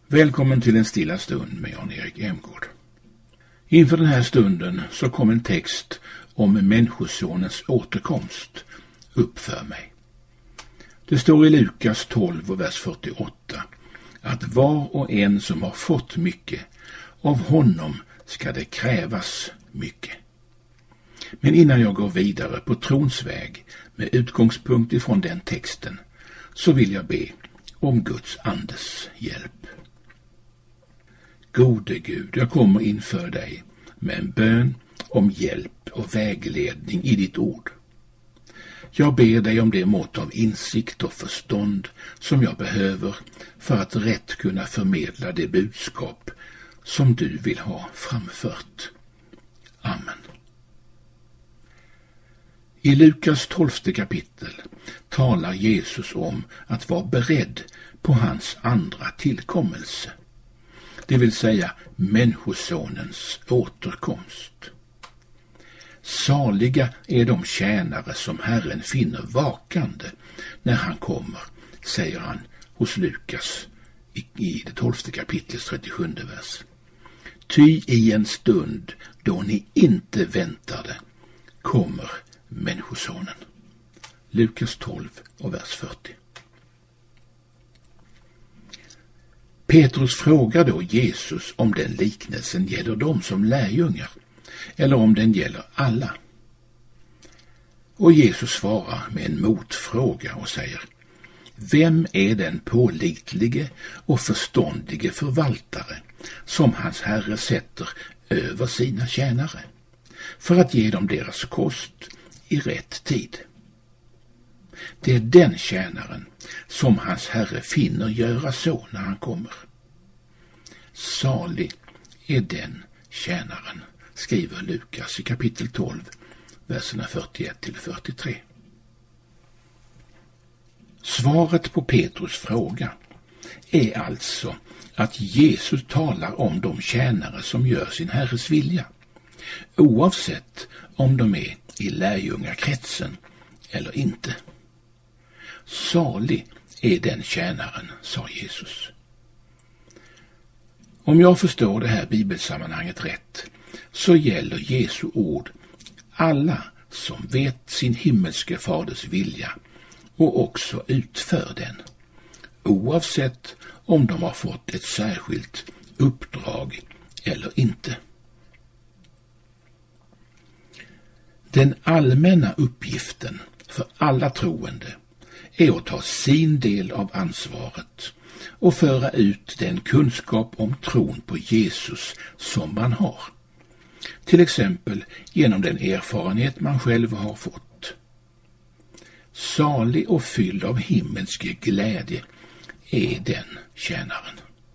Välkommen till en stilla stund med Jan-Erik Emgård. Inför den här stunden så kom en text om Människosonens återkomst upp för mig. Det står i Lukas 12 och vers 48 att var och en som har fått mycket, av honom ska det krävas mycket. Men innan jag går vidare på trons väg med utgångspunkt ifrån den texten så vill jag be om Guds andes hjälp. Gode Gud, jag kommer inför dig med en bön om hjälp och vägledning i ditt ord. Jag ber dig om det mått av insikt och förstånd som jag behöver för att rätt kunna förmedla det budskap som du vill ha framfört. Amen. I Lukas 12 kapitel talar Jesus om att vara beredd på hans andra tillkommelse. Det vill säga Människosonens återkomst. Saliga är de tjänare som Herren finner vakande när han kommer, säger han hos Lukas i det 12 kapitlets 37 vers. Ty i en stund då ni inte väntade kommer Människosonen. Lukas 12 och vers 40. Petrus frågar då Jesus om den liknelsen gäller dem som lärjungar eller om den gäller alla. Och Jesus svarar med en motfråga och säger: vem är den pålitlige och förståndige förvaltare som hans herre sätter över sina tjänare för att ge dem deras kost i rätt tid? Det är den tjänaren som hans herre finner göra så när han kommer. Salig är den tjänaren, skriver Lukas i kapitel 12, verserna 41-43. Svaret på Petrus fråga är alltså att Jesus talar om de tjänare som gör sin herres vilja, oavsett om de är i lärjungakretsen eller inte. Salig är den tjänaren, sa Jesus. Om jag förstår det här bibelsammanhanget rätt så gäller Jesu ord alla som vet sin himmelske faders vilja och också utför den, oavsett om de har fått ett särskilt uppdrag eller inte. Den allmänna uppgiften för alla troende är att ta sin del av ansvaret och föra ut den kunskap om tron på Jesus som man har. Till exempel genom den erfarenhet man själv har fått. Salig och fylld av himmelsk glädje är den tjänaren.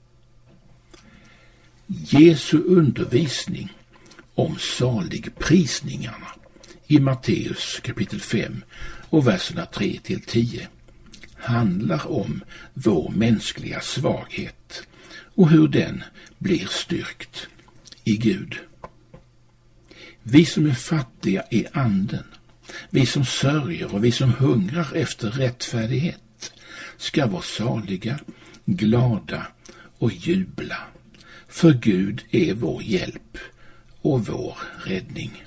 Jesu undervisning om saligprisningarna i Matteus kapitel 5 och verserna 3-10 handlar om vår mänskliga svaghet och hur den blir styrkt i Gud. Vi som är fattiga i anden, vi som sörjer och vi som hungrar efter rättfärdighet ska vara saliga, glada och jubla, för Gud är vår hjälp och vår räddning.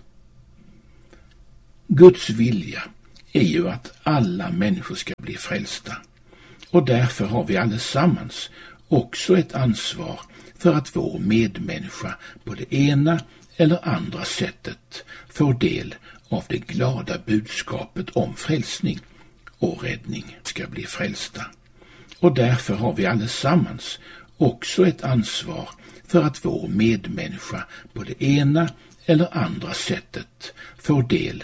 Guds vilja är ju att alla människor ska bli frälsta, och därför har vi allesammans också ett ansvar för att vår medmänniska på det ena eller andra sättet får del av det glada budskapet om frälsning och räddning ska bli frälsta. Och därför har vi allesammans också ett ansvar för att vår medmänniska på det ena eller andra sättet får del